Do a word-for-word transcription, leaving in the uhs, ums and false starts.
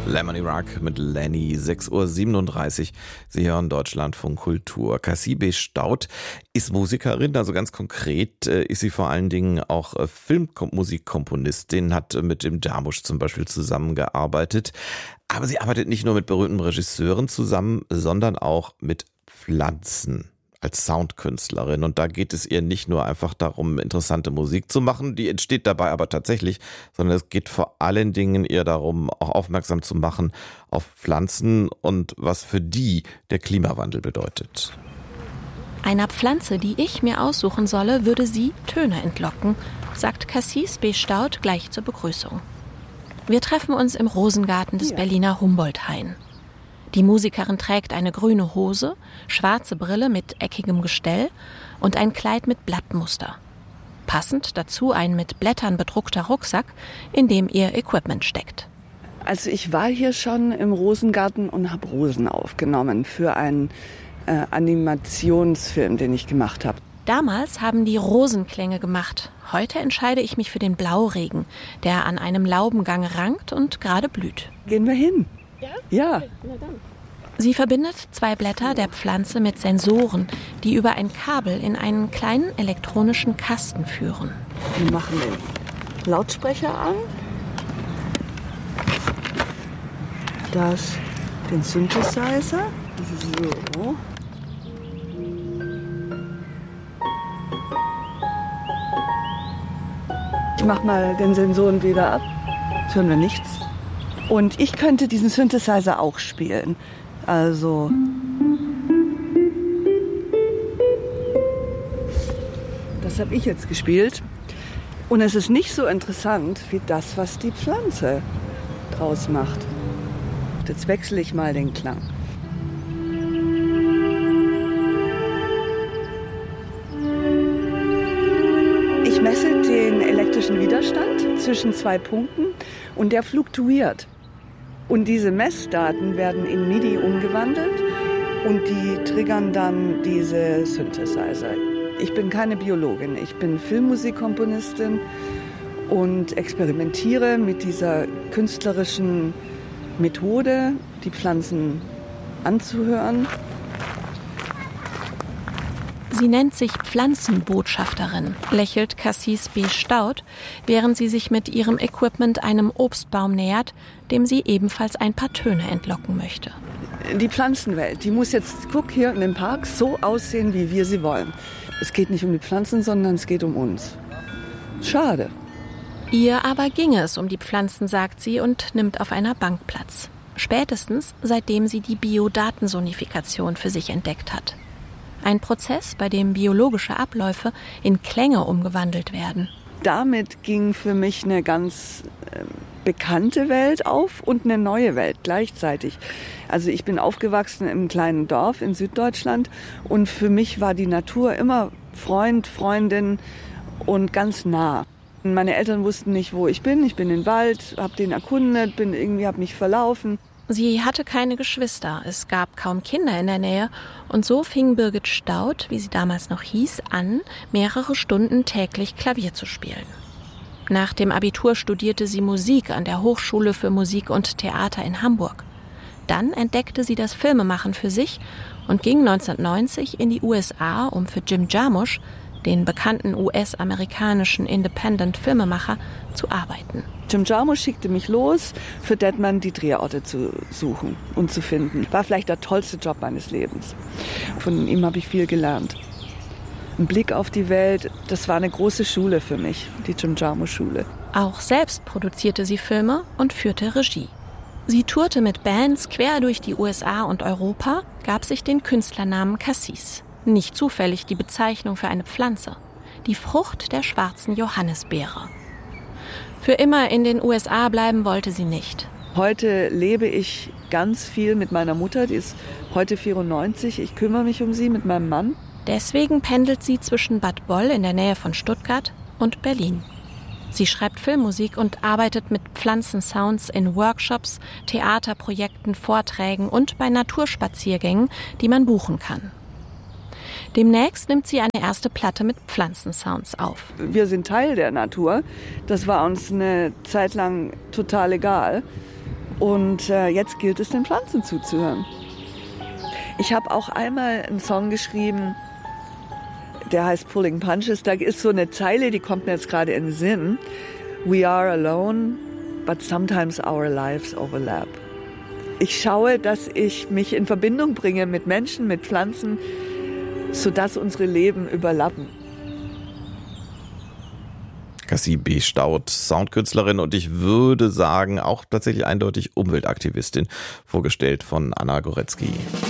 Lemony Rock mit Lenny, sechs Uhr siebenunddreißig. Sie hören Deutschlandfunk Kultur. Cassie B. Staudt ist Musikerin, also ganz konkret äh, ist sie vor allen Dingen auch äh, Filmmusikkomponistin, hat äh, mit dem Jarmusch zum Beispiel zusammengearbeitet. Aber sie arbeitet nicht nur mit berühmten Regisseuren zusammen, sondern auch mit Pflanzen. Als Soundkünstlerin. Und da geht es ihr nicht nur einfach darum, interessante Musik zu machen, die entsteht dabei aber tatsächlich, sondern es geht vor allen Dingen ihr darum, auch aufmerksam zu machen auf Pflanzen und was für die der Klimawandel bedeutet. Einer Pflanze, die ich mir aussuchen solle, würde sie Töne entlocken, sagt Cassie B. Staudt gleich zur Begrüßung. Wir treffen uns im Rosengarten des Berliner Humboldt-Hain. Die Musikerin trägt eine grüne Hose, schwarze Brille mit eckigem Gestell und ein Kleid mit Blattmuster. Passend dazu ein mit Blättern bedruckter Rucksack, in dem ihr Equipment steckt. Also ich war hier schon im Rosengarten und habe Rosen aufgenommen für einen äh, Animationsfilm, den ich gemacht habe. Damals haben die Rosenklänge gemacht. Heute entscheide ich mich für den Blauregen, der an einem Laubengang rankt und gerade blüht. Gehen wir hin? Ja? Ja. Sie verbindet zwei Blätter der Pflanze mit Sensoren, die über ein Kabel in einen kleinen elektronischen Kasten führen. Wir machen den Lautsprecher an. Das, den Synthesizer. So. Ich mach mal den Sensoren wieder ab. Jetzt hören wir nichts. Und ich könnte diesen Synthesizer auch spielen. Also das habe ich jetzt gespielt. Und es ist nicht so interessant wie das, was die Pflanze draus macht. Jetzt wechsle ich mal den Klang. Ich messe den elektrischen Widerstand zwischen zwei Punkten und der fluktuiert. Und diese Messdaten werden in MIDI umgewandelt und die triggern dann diese Synthesizer. Ich bin keine Biologin, ich bin Filmmusikkomponistin und experimentiere mit dieser künstlerischen Methode, die Pflanzen anzuhören. Sie nennt sich Pflanzenbotschafterin, lächelt Cassie B. Staudt, während sie sich mit ihrem Equipment einem Obstbaum nähert, dem sie ebenfalls ein paar Töne entlocken möchte. Die Pflanzenwelt, die muss jetzt, guck hier in dem Park, so aussehen, wie wir sie wollen. Es geht nicht um die Pflanzen, sondern es geht um uns. Schade. Ihr aber ginge es um die Pflanzen, sagt sie und nimmt auf einer Bank Platz. Spätestens, seitdem sie die Biodatensonifikation für sich entdeckt hat. Ein Prozess, bei dem biologische Abläufe in Klänge umgewandelt werden. Damit ging für mich eine ganz äh, bekannte Welt auf und eine neue Welt gleichzeitig. Also ich bin aufgewachsen im kleinen Dorf in Süddeutschland und für mich war die Natur immer Freund, Freundin und ganz nah. Meine Eltern wussten nicht, wo ich bin. Ich bin in den Wald, habe den erkundet, bin irgendwie, habe mich verlaufen. Sie hatte keine Geschwister, es gab kaum Kinder in der Nähe und so fing Birgit Staudt, wie sie damals noch hieß, an, mehrere Stunden täglich Klavier zu spielen. Nach dem Abitur studierte sie Musik an der Hochschule für Musik und Theater in Hamburg. Dann entdeckte sie das Filmemachen für sich und ging neunzehnhundertneunzig in die U S A, um für Jim Jarmusch, den bekannten U S-amerikanischen Independent-Filmemacher, zu arbeiten. Jim Jarmusch schickte mich los, für Deadman die Drehorte zu suchen und zu finden. War vielleicht der tollste Job meines Lebens. Von ihm habe ich viel gelernt. Ein Blick auf die Welt, das war eine große Schule für mich, die Jim Jarmusch-Schule. Auch selbst produzierte sie Filme und führte Regie. Sie tourte mit Bands quer durch die U S A und Europa, gab sich den Künstlernamen Cassis. Nicht zufällig die Bezeichnung für eine Pflanze, die Frucht der schwarzen Johannisbeere. Für immer in den U S A bleiben wollte sie nicht. Heute lebe ich ganz viel mit meiner Mutter, die ist heute vierundneunzig. Ich kümmere mich um sie mit meinem Mann. Deswegen pendelt sie zwischen Bad Boll in der Nähe von Stuttgart und Berlin. Sie schreibt Filmmusik und arbeitet mit Pflanzensounds in Workshops, Theaterprojekten, Vorträgen und bei Naturspaziergängen, die man buchen kann. Demnächst nimmt sie eine erste Platte mit Pflanzensounds auf. Wir sind Teil der Natur. Das war uns eine Zeit lang total egal. Und äh, jetzt gilt es, den Pflanzen zuzuhören. Ich habe auch einmal einen Song geschrieben, der heißt Pulling Punches. Da ist so eine Zeile, die kommt mir jetzt gerade in den Sinn. We are alone, but sometimes our lives overlap. Ich schaue, dass ich mich in Verbindung bringe mit Menschen, mit Pflanzen, sodass unsere Leben überlappen. Cassie B. Staudt, Soundkünstlerin und ich würde sagen auch tatsächlich eindeutig Umweltaktivistin, vorgestellt von Anna Goretzky.